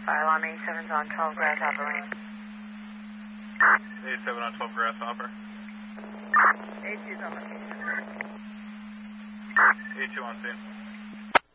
Fire alarm 87's on 12 Grasshopper Lane. 87 on 12 Grasshopper. 82's on location. 82 on scene.